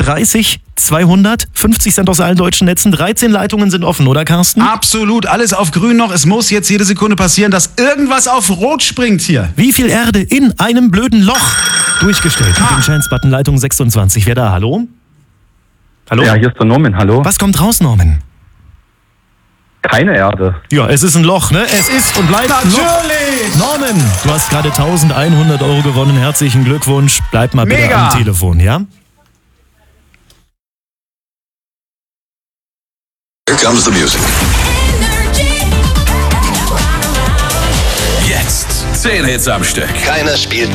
30, 200, 50 Cent aus allen deutschen Netzen. 13 Leitungen sind offen, oder Carsten? Absolut, alles auf grün noch. Es muss jetzt jede Sekunde passieren, dass irgendwas auf rot springt hier. Wie viel Erde in einem blöden Loch? Durchgestellt mit dem Chance-Button Leitung 26. Wer da? Hallo? Hallo? Ja, hier ist der Norman, hallo. Was kommt raus, Norman? Keine Erde. Ja, es ist ein Loch, ne? Es ist und bleibt ein Loch. Natürlich! Norman, du hast gerade 1.100 € gewonnen. Herzlichen Glückwunsch. Bleib mal bitte Mega. am Telefon, ja? Here comes the music. Jetzt 10 Hits am Stück. Keiner spielt